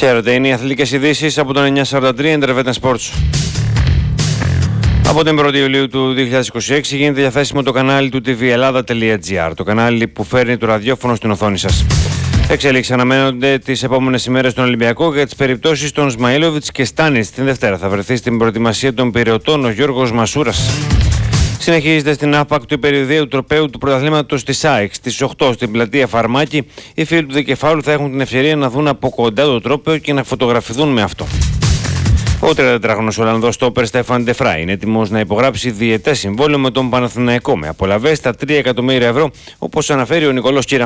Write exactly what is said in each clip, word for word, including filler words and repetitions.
Χαίρετε, είναι οι αθλητικές ειδήσεις από τον εννιακόσια σαράντα τρία Intervetan Sports. Από την πρώτη Ιουλίου του δύο χιλιάδες είκοσι έξι γίνεται διαθέσιμο το κανάλι του τι βι Ελλάδα τελεία τζι άρ, το κανάλι που φέρνει το ραδιόφωνο στην οθόνη σας. Εξελίξεις αναμένονται τις επόμενες ημέρες στον Ολυμπιακό για τις περιπτώσεις των Σμαΐλοβιτς και Στάνιτς. Την Δευτέρα θα βρεθεί στην προετοιμασία των Πειραιωτών ο Γιώργος Μασούρας. Συνεχίζεται στην ΑΠΑΚ του περιοδίου τροπαίου του πρωταθλήματος της ΑΕΚ. Στις οκτώ στην πλατεία Φαρμάκη, οι φίλοι του Δικεφάλου θα έχουν την ευκαιρία να δουν από κοντά το τρόπαιο και να φωτογραφηθούν με αυτό. Ο τριαντατετράχρονος Ολλανδός στόπερ Στέφαν ντε Φράι είναι έτοιμος να υπογράψει διετές συμβόλαιο με τον Παναθηναϊκό με απολαβές στα τρία εκατομμύρια ευρώ, όπως αναφέρει ο Νικολός Κύρα.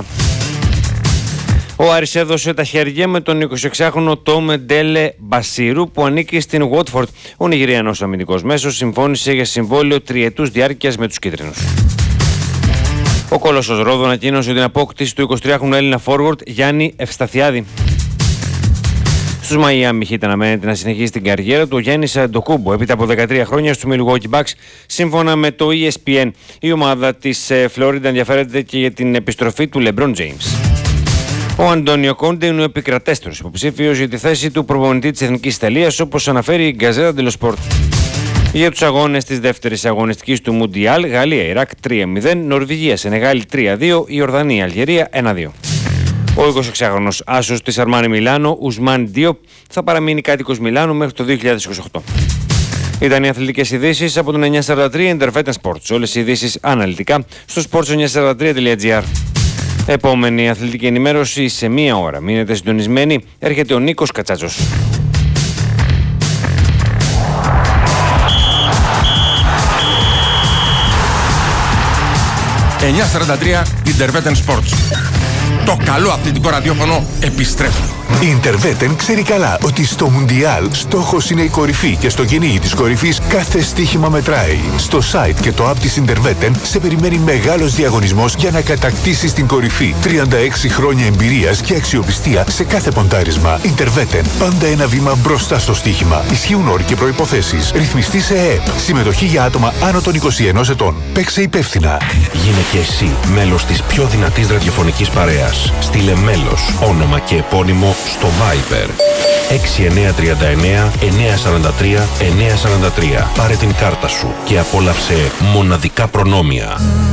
Ο Άρης έδωσε τα χέρια με τον εικοσιεξάχρονο Τόμε Ντέλε Μπασίρου που ανήκει στην Watford. Ο Νιγηριανός αμυντικός μέσος συμφώνησε για συμβόλαιο τριετούς διάρκειας με τους κίτρινους. Ο Κόλοσσος Ρόδο ανακοίνωσε την απόκτηση του εικοσιτριάχρονου Έλληνα forward Γιάννη Ευσταθιάδη. Στους Μαϊάμι Χιτ αναμένεται να συνεχίσει την καριέρα του ο Γιάννης Αντοκούμπο έπειτα από δεκατρία χρόνια στους Milwaukee Bucks. Σύμφωνα με το ι ες πι εν, η ομάδα της Φλόριντα ενδιαφέρεται και για την επιστροφή του LeBron James. Ο Αντώνιο Κόντε είναι ο επικρατέστερος υποψήφιος για τη θέση του προπονητή της Εθνικής Ιταλίας, όπως αναφέρει η Γκαζέτα ντελο Σπορτ. Για τους αγώνες της δεύτερης αγωνιστικής του Μουντιάλ, Γαλλία-Ιράκ τρία μηδέν, Νορβηγία-Σενεγάλη τρία δύο, Ιορδανία-Αλγερία ένα δύο. Ο εικοσιεξάχρονος άσος της Αρμάνι Μιλάνο, Ουσμάν Ντίοπ, θα παραμείνει κάτοικος Μιλάνου μέχρι το δύο χιλιάδες είκοσι οκτώ. Ήταν οι αθλητικές ειδήσεις από τον εννιακόσια σαράντα τρία Intervetan Sports. Όλες οι ειδήσεις αναλυτικά στο sports εννιακόσια σαράντα τρία τελεία τζι άρ. Επόμενη αθλητική ενημέρωση σε μία ώρα. Μείνετε συντονισμένοι. Έρχεται ο Νίκος Κατσάτσος. εννιακόσια σαράντα τρία Intervetan Sports. Το καλό αθλητικό ραδιόφωνο επιστρέφει. Η Intervetan ξέρει καλά ότι στο Μουντιάλ στόχος είναι η κορυφή και στο κυνήγι της κορυφής κάθε στοίχημα μετράει. Στο site και το app της Intervetan σε περιμένει μεγάλος διαγωνισμός για να κατακτήσεις την κορυφή. τριάντα έξι χρόνια εμπειρίας και αξιοπιστία σε κάθε ποντάρισμα. Intervetan, πάντα ένα βήμα μπροστά στο στοίχημα. Ισχύουν όροι και προϋποθέσεις. Ρυθμιστή σε ΕΕΠ. Συμμετοχή για άτομα άνω των είκοσι ενός ετών. Παίξε υπεύθυνα. Γίνε και εσύ μέλος της πιο δυνατής ραδιοφωνικής παρέας. Στείλε μέλος, όνομα και επώνυμο στο Viber έξι εννιά τρία εννιά εννιά σαράντα τρία εννιά σαράντα τρία. Πάρε την κάρτα σου και απόλαυσε μοναδικά προνόμια.